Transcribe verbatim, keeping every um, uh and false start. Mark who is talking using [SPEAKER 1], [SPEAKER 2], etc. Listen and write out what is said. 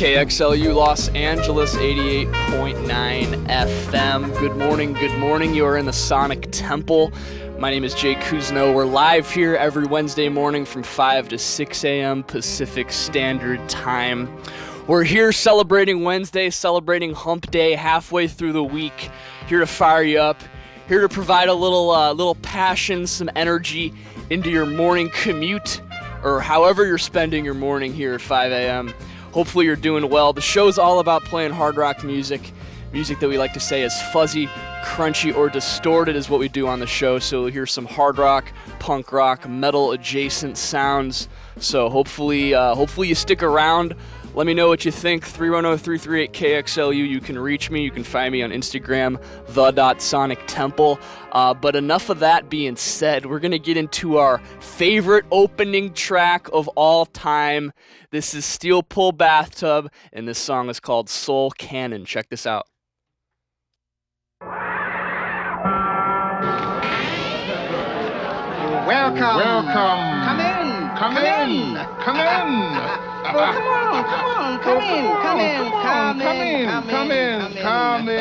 [SPEAKER 1] K X L U Los Angeles eighty-eight point nine F M. Good morning, good morning. You are in the Sonic Temple. My name is Jay Kuzno. We're live here every Wednesday morning from five to six a.m. Pacific Standard Time. We're here celebrating Wednesday, celebrating Hump Day, halfway through the week. Here to fire you up, here to provide a little, uh, little passion, some energy into your morning commute, or however you're spending your morning here at five a.m. Hopefully you're doing well. The show's all about playing hard rock music, music that we like to say is fuzzy, crunchy, or distorted is what we do on the show. So you'll hear some hard rock, punk rock, metal adjacent sounds. So hopefully, uh, hopefully you stick around. Let me know what you think. three one zero, three three eight, K X L U. You can reach me. You can find me on Instagram, the Sonic Temple. Uh, but enough of that being said, we're going to get into our favorite opening track of all time. This is Steel Pull Bathtub, and this song is called Soul Cannon. Check this out.
[SPEAKER 2] Welcome.
[SPEAKER 3] Welcome.
[SPEAKER 2] Come in.
[SPEAKER 3] Come,
[SPEAKER 2] come
[SPEAKER 3] in.
[SPEAKER 2] in.
[SPEAKER 3] Come in.
[SPEAKER 2] Oh, come on, come on, come in, come in, come in,
[SPEAKER 3] Come in. Come in. Come in.